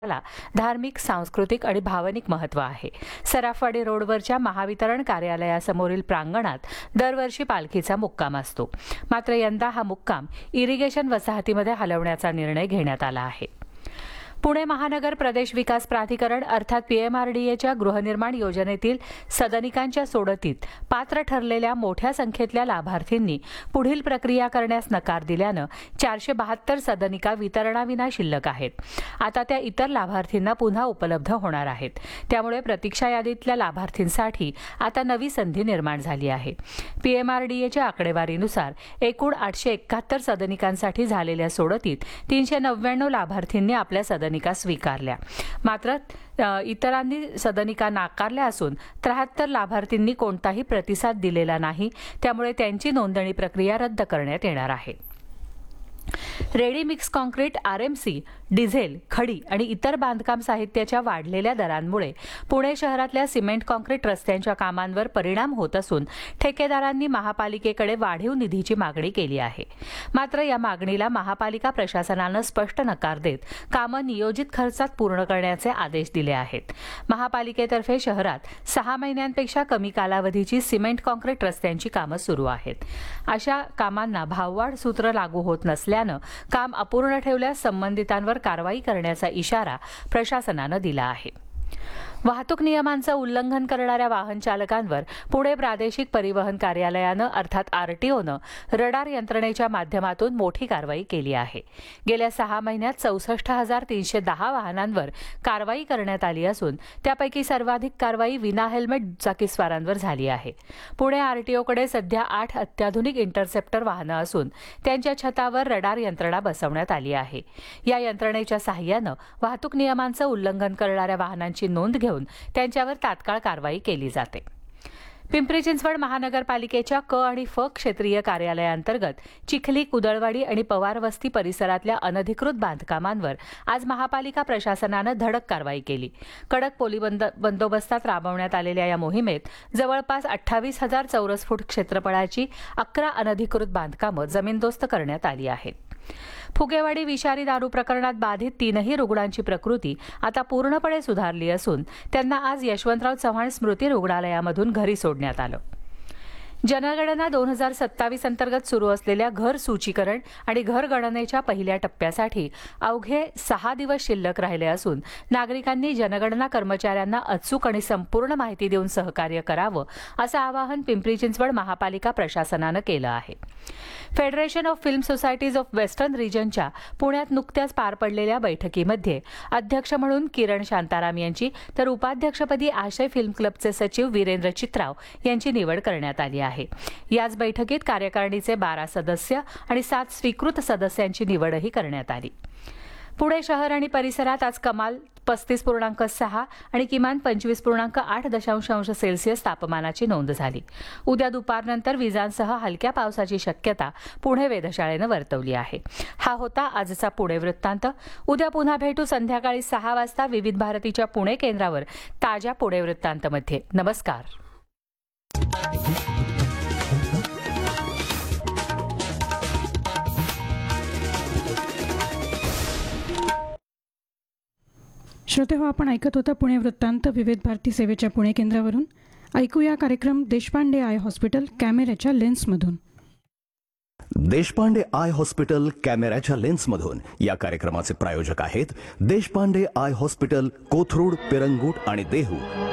ला धार्मिक, सांस्कृतिक आणि भावनिक महत्त्व आहे. सराफवाडी रोडवरच्या महावितरण कार्यालयासमोरील प्रांगणात दरवर्षी पालखीचा मुक्काम असतो. मात्र यंदा हा मुक्काम इरिगेशन वसाहतीमध्ये हलवण्याचा निर्णय घेण्यात आला आहे. पुणे महानगर प्रदेश विकास प्राधिकरण अर्थात PMRDAच्या गृहनिर्माण योजनेतील सदनिकांच्या सोडतीत पात्र ठरलेल्या मोठ्या संख्येतल्या लाभार्थींनी पुढील प्रक्रिया करण्यास नकार दिल्यानं 472 सदनिका वितरणाविना शिल्लक आहेत. आता त्या इतर लाभार्थींना पुन्हा उपलब्ध होणार आहेत. त्यामुळे प्रतीक्षा यादीतल्या लाभार्थींसाठी आता नवी संधी निर्माण झाली आहे. PMRDAच्या आकडेवारीनुसार एकूण 871 सदनिकांसाठी झालेल्या सोडतीत 399 लाभार्थींनी आपल्या सदनिका स्वीकारल्या. मात्र इतरांनी सदनिका नाकारल्या असून 73 लाभार्थींनी कोणताही प्रतिसाद दिलेला नाही. त्यामुळे त्यांची नोंदणी प्रक्रिया रद्द करण्यात येणार आहे. Ready mix concrete, RMC, diesel, खडी आणि इतर बांधकाम साहित्याच्या वाढलेल्या दरांमुळे पुणे शहरातल्या सिमेंट कॉन्क्रीट रस्त्यांच्या कामांवर परिणाम होत असून ठेकेदारांनी महापालिकेकडे वाढीव निधीची मागणी केली आहे. मात्र या मागणीला महापालिका प्रशासनानं स्पष्ट नकार देत कामं नियोजित खर्चात पूर्ण करण्याचे आदेश दिले आहेत. महापालिकेतर्फे शहरात 6 महिन्यांपेक्षा कमी कालावधीची सिमेंट कॉन्क्रीट रस्त्यांची कामं सुरू आहेत. अशा कामांना भाववाढ सूत्र लागू होत नसल्यानं काम अपूर्ण ठेवल्यास संबंधितांवर कारवाई करण्याचा इशारा प्रशासनानं दिला आहे. वाहतूक नियमांचं उल्लंघन करणाऱ्या वाहन चालकांवर पुणे प्रादेशिक परिवहन कार्यालयानं अर्थात RTOनं रडार यंत्रणेच्या माध्यमातून मोठी कारवाई केली आहे. गेल्या 6 महिन्यात 64,310 वाहनांवर कारवाई करण्यात आली असून त्यापैकी सर्वाधिक कारवाई विना हेल्मेट दुचाकीस्वारांवर झाली आहे. पुणे RTOकडे सध्या 8 अत्याधुनिक इंटरसेप्टर वाहनं असून त्यांच्या छतावर रडार यंत्रणा बसवण्यात आली आहे. या यंत्रणेच्या सहाय्यानं वाहतूक नियमांचं उल्लंघन करणाऱ्या वाहनांची नोंद घेऊन त्यांच्यावर तात्काळ कारवाई केली जाते. पिंपरी चिंचवड महानगरपालिकेच्या क आणि फ क्षेत्रीय कार्यालयाअंतर्गत चिखली, कुदळवाडी आणि पवारवस्ती परिसरातल्या अनधिकृत बांधकामांवर आज महापालिका प्रशासनानं धडक कारवाई केली. कडक पोलीस बंदोबस्तात राबवण्यात आलेल्या या मोहिमेत जवळपास 28,000 चौरस फूट क्षेत्रफळाची 11 अनधिकृत बांधकामं जमीनदोस्त करण्यात आली आहेत. फुगेवाडी विषारी दारू प्रकरणात बाधित 3ही रुग्णांची प्रकृती आता पूर्णपणे सुधारली असून त्यांना आज यशवंतराव चव्हाण स्मृती रुग्णालयामधून घरी सोडण्यात आलं. जनगणना 2027 अंतर्गत सुरू असलेल्या घर सूचीकरण आणि घर गणनेच्या पहिल्या टप्प्यासाठी अवघे 6 दिवस शिल्लक राहिले असून नागरिकांनी जनगणना कर्मचाऱ्यांना अचूक आणि संपूर्ण माहिती देऊन सहकार्य करावं असं आवाहन पिंपरी चिंचवड महापालिका प्रशासनानं केलं आहे. Federation of film societies of western रिजनच्या पुण्यात नुकत्याच पार पडलेल्या बैठकीमध्ये अध्यक्ष म्हणून किरण शांताराम यांची तर उपाध्यक्षपदी आशय फिल्म क्लबचे सचिव वीरेंद्र चित्राव यांची निवड करण्यात आली आहे. याच बैठकीत कार्यकारिणीचे 12 सदस्य आणि 7 स्वीकृत सदस्यांची निवडही करण्यात आली. पुणे शहर आणि परिसरात आज कमाल 35.6 आणि किमान 25.8 सेल्सिअस तापमानाची नोंद झाली. उद्या दुपारनंतर विजांसह हलक्या पावसाची शक्यता पुणे वेधशाळेनं वर्तवली आहे. हा होता आजचा पुणे वृत्तांत. उद्या पुन्हा भेटू संध्याकाळी 6 वाजता विविध भारतीच्या पुणे केंद्रावर ताज्या पुणे वृत्तांतमध्ये. नमस्कार. श्रोते हो, आपण ऐकत होता पुणे वृत्तांत विविध भारती सेवेच्या पुणे केंद्रावरून. ऐकूया कार्यक्रम देशपांडे आय हॉस्पिटल कॅमेऱ्याच्या लेन्समधून. देशपांडे आय हॉस्पिटल कॅमेऱ्याच्या लेन्समधून या कार्यक्रमाचे प्रायोजक आहेत देशपांडे आय हॉस्पिटल, कोथरूड, पिरंगुट आणि देहू.